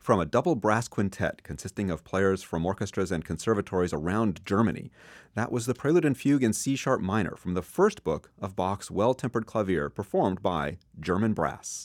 From a double brass quintet consisting of players from orchestras and conservatories around Germany, that was the Prelude and Fugue in C-sharp minor from the first book of Bach's Well-Tempered Clavier performed by German brass.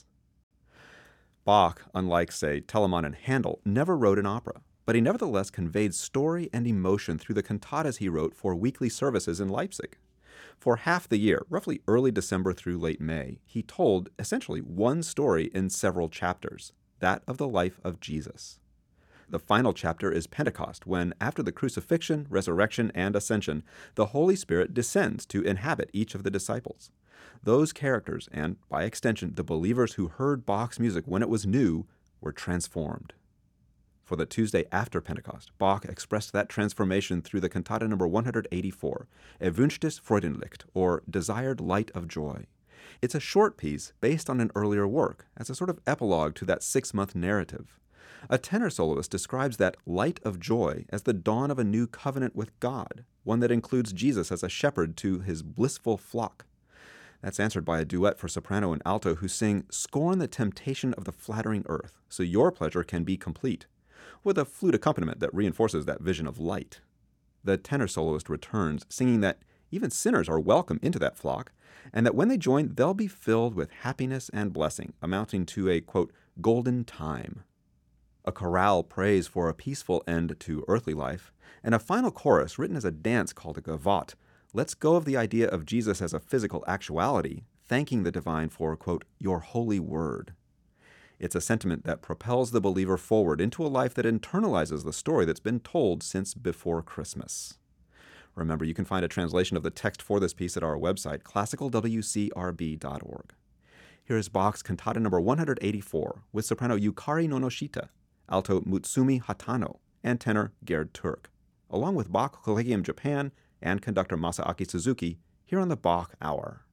Bach, unlike, say, Telemann and Handel, never wrote an opera, but he nevertheless conveyed story and emotion through the cantatas he wrote for weekly services in Leipzig. For half the year, roughly early December through late May, he told essentially one story in several chapters, that of the life of Jesus. The final chapter is Pentecost, when, after the crucifixion, resurrection, and ascension, the Holy Spirit descends to inhabit each of the disciples. Those characters, and by extension, the believers who heard Bach's music when it was new, were transformed. For the Tuesday after Pentecost, Bach expressed that transformation through the cantata number 184, Erwünschtes Freudenlicht, or Desired Light of Joy. It's a short piece based on an earlier work, as a sort of epilogue to that 6-month narrative. A tenor soloist describes that light of joy as the dawn of a new covenant with God, one that includes Jesus as a shepherd to his blissful flock. That's answered by a duet for soprano and alto who sing, "Scorn the temptation of the flattering earth, so your pleasure can be complete," with a flute accompaniment that reinforces that vision of light. The tenor soloist returns, singing that even sinners are welcome into that flock, and that when they join, they'll be filled with happiness and blessing, amounting to a, quote, golden time. A chorale prays for a peaceful end to earthly life, and a final chorus written as a dance called a gavotte lets go of the idea of Jesus as a physical actuality, thanking the divine for, quote, your holy word. It's a sentiment that propels the believer forward into a life that internalizes the story that's been told since before Christmas. Remember, you can find a translation of the text for this piece at our website, classicalwcrb.org. Here is Bach's cantata number 184 with soprano Yukari Nonoshita, alto Mutsumi Hatano, and tenor Gerd Turk, along with Bach Collegium Japan and conductor Masaaki Suzuki, here on the Bach Hour.